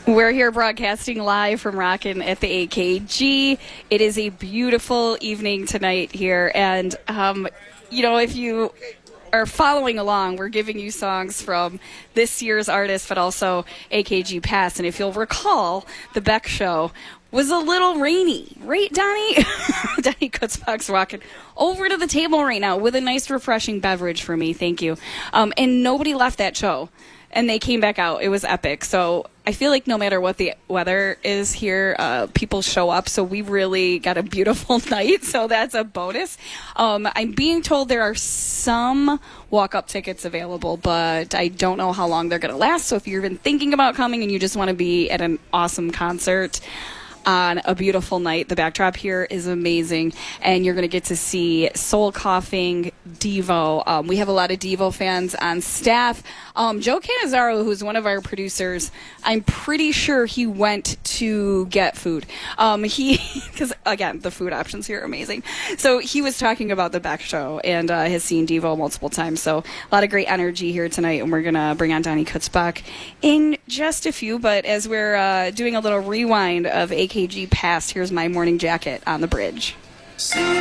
We're here broadcasting live from Rockin' at the AKG. It is a beautiful evening tonight here, and if you are following along, we're giving you songs from this year's artist, but also AKG past. And if you'll recall, the Beck Show was a little rainy, right, Donnie? Donnie Kutzbach's walking over to the table right now with a nice, refreshing beverage for me. Thank you. And nobody left that show, and they came back out. It was epic. So I feel like no matter what the weather is here, people show up. So we really got a beautiful night. So that's a bonus. I'm being told there are some walk-up tickets available, but I don't know how long they're going to last. So if you're even thinking about coming and you just want to be at an awesome concert on a beautiful night, the backdrop here is amazing, and you're going to get to see Soul Coughing, Devo. We have a lot of Devo fans on staff. Joe Cannizzaro, who's one of our producers, I'm pretty sure he went to get food. Because, again, the food options here are amazing. So he was talking about the Beck Show and has seen Devo multiple times. So a lot of great energy here tonight, and we're going to bring on Donnie Kutzbach in just a few. But as we're doing a little rewind of AKG past, here's My Morning Jacket on the bridge.